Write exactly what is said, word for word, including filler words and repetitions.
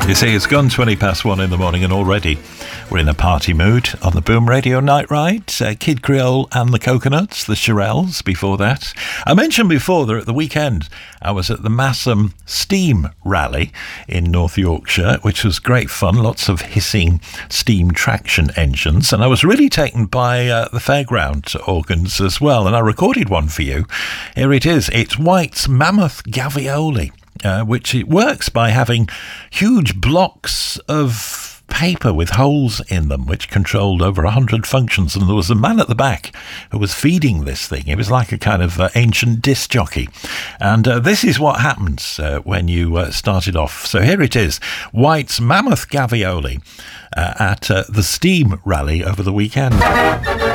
You see, it's gone twenty past one in the morning and already we're in a party mood on the Boom Radio Night Ride. Uh, Kid Creole and the Coconuts, the Shirelles before that. I mentioned before that at the weekend I was at the Massam Steam Rally in North Yorkshire, which was great fun, lots of hissing steam traction engines, and I was really taken by uh, the fairground organs as well, and I recorded one for you. Here it is. It's White's Mammoth Gavioli. Uh, which it works by having huge blocks of paper with holes in them, which controlled over a hundred functions. And there was a man at the back who was feeding this thing. It was like a kind of uh, ancient disc jockey. And uh, this is what happens uh, when you uh, start it off. So here it is, White's Mammoth Gavioli uh, at uh, the Steam Rally over the weekend.